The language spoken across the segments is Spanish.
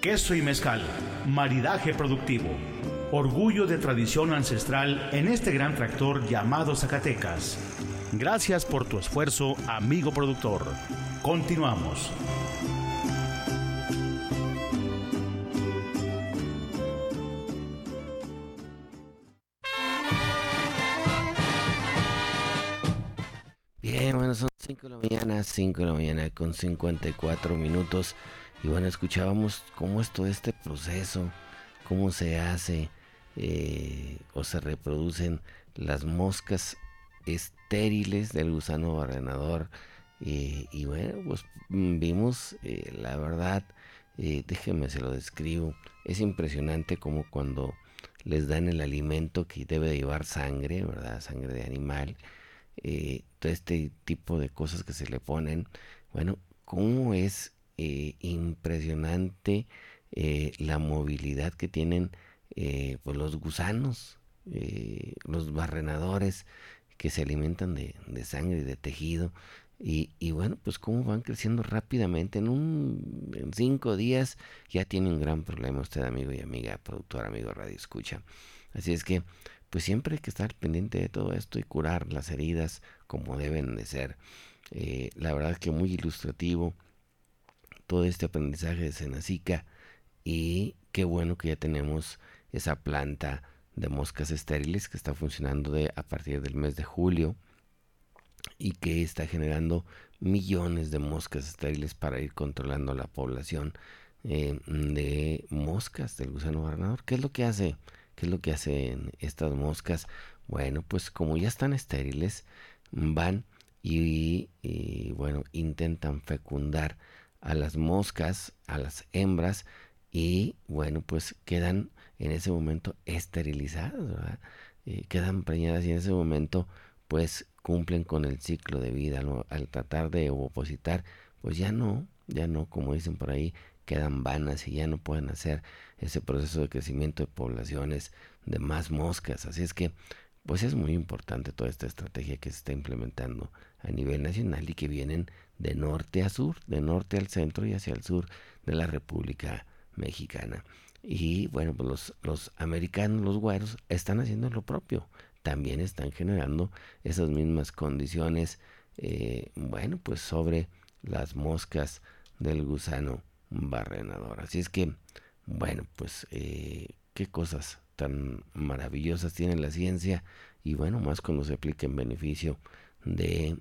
Queso y mezcal, maridaje productivo. Orgullo de tradición ancestral en este gran tractor llamado Zacatecas. Gracias por tu esfuerzo, amigo productor. Continuamos. Bien, bueno, son 5 de la mañana con 54 minutos. Y bueno, escuchábamos cómo es todo este proceso, cómo se hace o se reproducen las moscas estériles del gusano barrenador. Y bueno, pues vimos, la verdad, déjenme se lo describo. Es impresionante como cuando les dan el alimento que debe de llevar sangre, ¿verdad? Sangre de animal. Todo este tipo de cosas que se le ponen. Bueno, cómo es impresionante la movilidad que tienen pues los gusanos, los barrenadores que se alimentan de sangre y de tejido. Y bueno, pues cómo van creciendo rápidamente. En 5 días ya tiene un gran problema usted, amigo y amiga, productor, amigo radio escucha. Así es que pues siempre hay que estar pendiente de todo esto y curar las heridas como deben de ser. La verdad que muy ilustrativo todo este aprendizaje de Senacica, y qué bueno que ya tenemos esa planta de moscas estériles que está funcionando a partir del mes de julio y que está generando millones de moscas estériles para ir controlando la población de moscas del gusano barrenador. ¿Qué es lo que hace? ¿Qué es lo que hacen estas moscas? Bueno, pues como ya están estériles, van y bueno, intentan fecundar a las moscas, a las hembras, y bueno, pues quedan en ese momento esterilizadas, ¿verdad? Quedan preñadas y en ese momento pues cumplen con el ciclo de vida, ¿no? Al tratar de ovopositar, pues ya no, como dicen por ahí, quedan vanas y ya no pueden hacer ese proceso de crecimiento de poblaciones de más moscas. Así es que pues es muy importante toda esta estrategia que se está implementando a nivel nacional y que vienen de norte a sur, de norte al centro y hacia el sur de la República Mexicana. Y bueno, pues los americanos, los güeros, están haciendo lo propio. También están generando esas mismas condiciones, bueno, pues sobre las moscas del gusano barrenador. Así es que, bueno, pues qué cosas tan maravillosas tiene la ciencia, y bueno, más cuando se aplica en beneficio de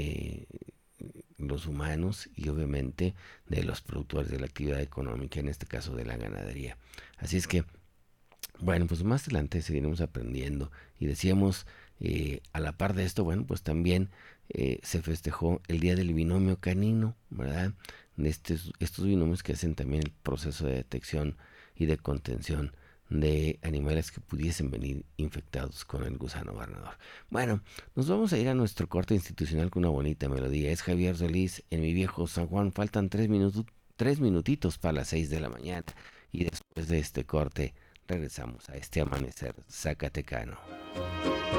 los humanos y obviamente de los productores de la actividad económica, en este caso de la ganadería. Así es que, bueno, pues más adelante seguiremos aprendiendo. Y decíamos, a la par de esto, bueno, pues también se festejó el Día del Binomio Canino, ¿verdad? De estos binomios que hacen también el proceso de detección y de contención de animales que pudiesen venir infectados con el gusano barrenador. Bueno, nos vamos a ir a nuestro corte institucional con una bonita melodía. Es Javier Solís en Mi Viejo San Juan. Faltan 3 minutitos para las 6 de la mañana. Y después de este corte regresamos a este amanecer zacatecano.